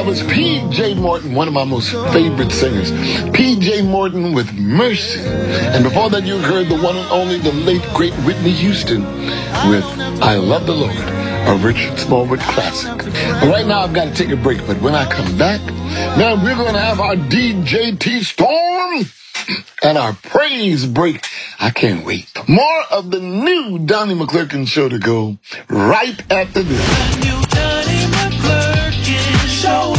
was P.J. Morton, one of my most favorite singers. P.J. Morton with Mercy. And before that, you heard the one and only, the late, great Whitney Houston with I Love the Lord, a Richard Smallwood classic. But right now, I've got to take a break. But when I come back, man, we're going to have our DJT Storm and our praise break. I can't wait. More of the new Donnie McClurkin show to go right after this. The new Donnie McClurkin show.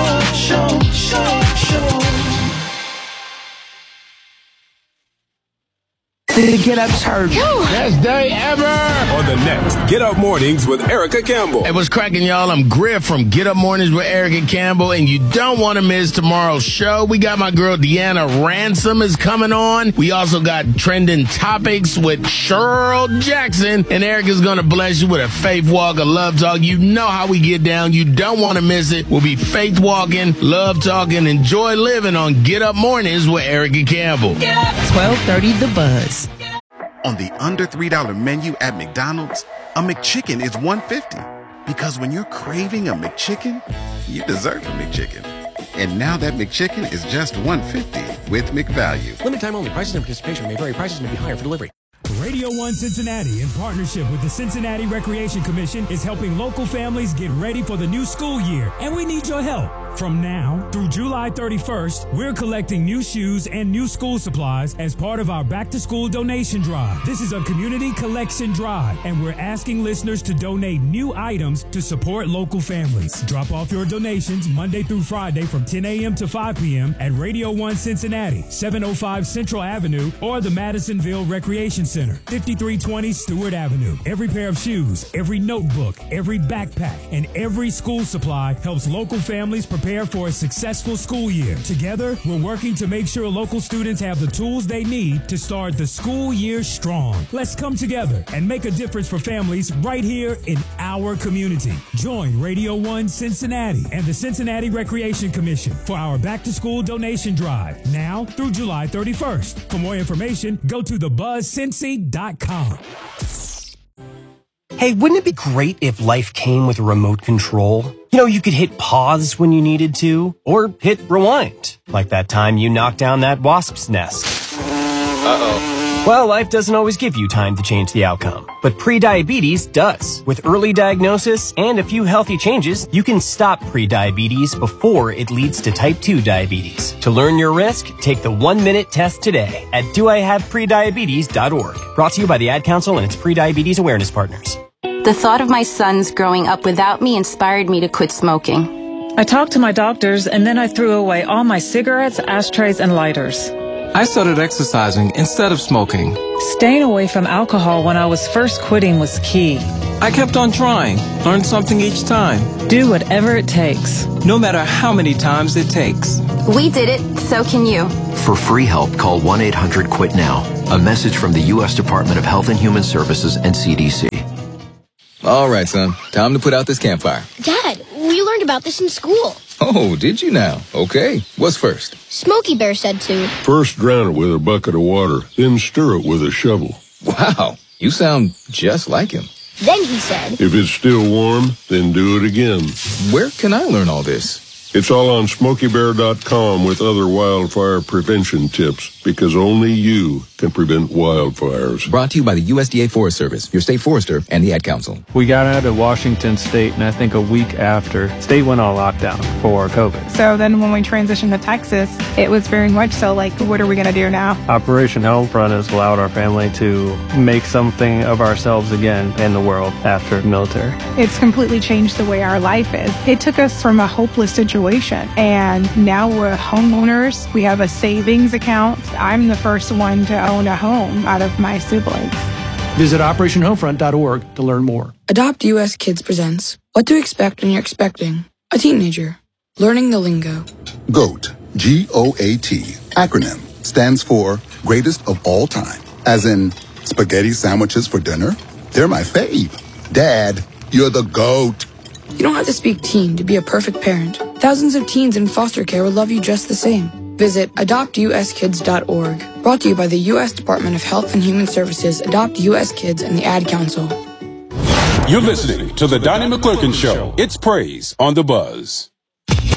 The Get Up Church. Best day ever. On the next Get Up Mornings with Erica Campbell. Hey, what's cracking, y'all? I'm Griff from Get Up Mornings with Erica Campbell, and you don't want to miss tomorrow's show. We got my girl Deanna Ransom is coming on. We also got Trending Topics with Cheryl Jackson, and Erica's going to bless you with a faith walk, a love talk. You know how we get down. You don't want to miss it. We'll be faith walking, love talking, enjoy living on Get Up Mornings with Erica Campbell. 1230 The Buzz. On the under $3 menu at McDonald's, a McChicken is $1.50. Because when you're craving a McChicken, you deserve a McChicken. And now that McChicken is just $1.50 with McValue. Limited time only. Prices and participation may vary. Prices may be higher for delivery. Radio 1 Cincinnati, in partnership with the Cincinnati Recreation Commission, is helping local families get ready for the new school year. And we need your help. From now through July 31st, we're collecting new shoes and new school supplies as part of our back-to-school donation drive. This is a community collection drive, and we're asking listeners to donate new items to support local families. Drop off your donations Monday through Friday from 10 a.m. to 5 p.m. at Radio 1 Cincinnati, 705 Central Avenue, or the Madisonville Recreation Center, 5320 Stewart Avenue. Every pair of shoes, every notebook, every backpack, and every school supply helps local families prepare for a successful school year. Together, we're working to make sure local students have the tools they need to start the school year strong. Let's come together and make a difference for families right here in our community. Join Radio 1 Cincinnati and the Cincinnati Recreation Commission for our back-to-school donation drive now through July 31st. For more information, go to thebuzzcincy.com. Hey, wouldn't it be great if life came with a remote control? You know, you could hit pause when you needed to, or hit rewind, like that time you knocked down that wasp's nest. Uh-oh. Well, life doesn't always give you time to change the outcome, but prediabetes does. With early diagnosis and a few healthy changes, you can stop prediabetes before it leads to type 2 diabetes. To learn your risk, take the 1-minute test today at doihaveprediabetes.org. Brought to you by the Ad Council and its prediabetes awareness partners. The thought of my sons growing up without me inspired me to quit smoking. I talked to my doctors, and then I threw away all my cigarettes, ashtrays, and lighters. I started exercising instead of smoking. Staying away from alcohol when I was first quitting was key. I kept on trying, learned something each time. Do whatever it takes. No matter how many times it takes. We did it, so can you. For free help, call 1-800-QUIT-NOW. A message from the U.S. Department of Health and Human Services and CDC. All right, son. Time to put out this campfire. Dad, we learned about this in school. Oh, did you now? Okay. What's first? Smokey Bear said to. First drown it with a bucket of water, then stir it with a shovel. Wow, you sound just like him. Then he said. If it's still warm, then do it again. Where can I learn all this? It's all on SmokeyBear.com with other wildfire prevention tips, because only you can prevent wildfires. Brought to you by the USDA Forest Service, your state forester, and the Ad Council. We got out of Washington State, and I think a week after, state went on lockdown for COVID. So then when we transitioned to Texas, it was very much so like, what are we going to do now? Operation Homefront has allowed our family to make something of ourselves again in the world after the military. It's completely changed the way our life is. It took us from a hopeless situation, and now we're homeowners. We have a savings account. I'm the first one to own a home out of my siblings. Visit OperationHomefront.org to learn more. Adopt US Kids presents What to Expect When You're Expecting a Teenager. Learning the lingo. GOAT, G-O-A-T, acronym, stands for Greatest of All Time. As in, spaghetti sandwiches for dinner? They're my fave. Dad, you're the GOAT. You don't have to speak teen to be a perfect parent. Thousands of teens in foster care will love you just the same. Visit adoptuskids.org. Brought to you by the U.S. Department of Health and Human Services, Adopt U.S. Kids, and the Ad Council. You're listening to the Donnie McClurkin Show. It's Praise on the Buzz.